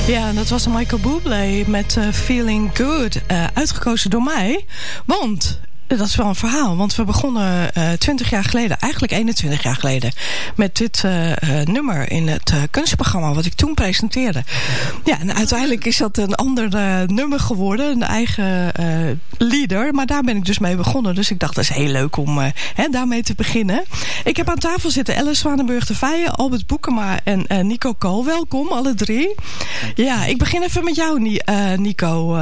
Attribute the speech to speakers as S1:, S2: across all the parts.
S1: Ja, dat was Michael Bublé met Feeling Good. Uitgekozen door mij. Want dat is wel een verhaal. Want we begonnen 20 jaar geleden, eigenlijk 21 jaar geleden, met dit nummer in het kunstprogramma wat ik toen presenteerde. Ja, en uiteindelijk is dat een ander nummer geworden. Een eigen lieder. Maar daar ben ik dus mee begonnen. Dus ik dacht, dat is heel leuk om daarmee te beginnen. Ik heb aan tafel zitten Ellen Zwanenburg de Vijen, Albert Boekema en Nico Kool. Welkom, alle drie. Ja, ik begin even met jou, Nico.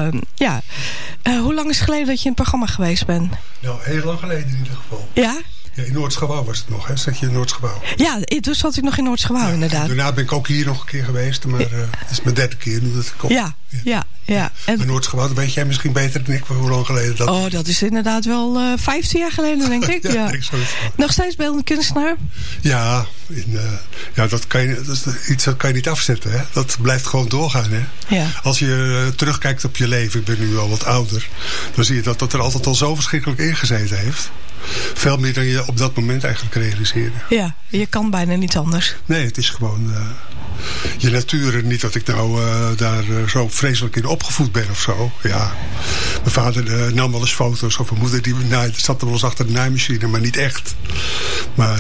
S1: Hoe lang is het geleden dat je in het programma geweest bent?
S2: Nou, heel lang geleden in ieder geval.
S1: Ja?
S2: Ja, in Noordschouwouw was het nog, hè? Zat je in Noordschouwouw?
S1: Ja, dus zat ik nog in Noordschouwouw, inderdaad.
S2: Daarna ben ik ook hier nog een keer geweest, maar het is mijn derde keer nu dat ik kom.
S1: Ja. En
S2: maar Noordschouwouw, dat weet jij misschien beter dan ik, hoe lang geleden dat is.
S1: Oh, dat is inderdaad wel 15 jaar geleden, denk ik. Ja. Nog steeds beeldend kunstenaar?
S2: Ja, dat is iets dat kan je niet afzetten, hè? Dat blijft gewoon doorgaan, hè?
S1: Ja.
S2: Als je terugkijkt op je leven, ik ben nu al wat ouder, dan zie je dat er altijd al zo verschrikkelijk ingezeten heeft. Veel meer dan je op dat moment eigenlijk realiseerde. Ja,
S1: je kan bijna niet anders.
S2: Nee, het is gewoon je natuur. Niet dat ik nou daar zo vreselijk in opgevoed ben of zo. Ja, mijn vader nam wel eens foto's. Of mijn moeder die zat er wel eens achter de naaimachine, maar niet echt. Maar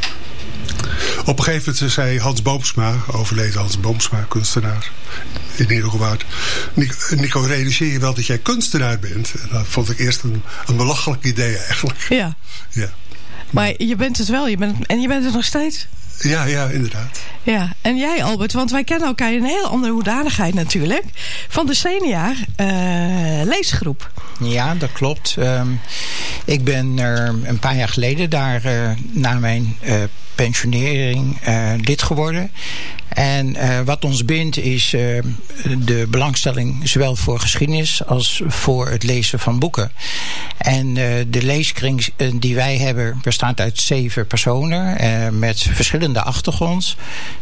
S2: op een gegeven moment zei Hans Boomsma, overleden Hans Boomsma, kunstenaar in Heerhugowaard: Nico, realiseer je wel dat jij kunstenaar bent? En dat vond ik eerst een belachelijk idee eigenlijk.
S1: Ja. Maar je bent het wel, je bent het nog steeds?
S2: Ja, inderdaad.
S1: Ja, en jij, Albert, want wij kennen elkaar in een heel andere hoedanigheid natuurlijk. Van de Senior leesgroep.
S3: Ja, dat klopt. Ik ben er een paar jaar geleden daar na mijn pensionering lid geworden. En wat ons bindt is de belangstelling zowel voor geschiedenis als voor het lezen van boeken. En de leeskring die wij hebben bestaat uit 7 personen met verschillende achtergronds.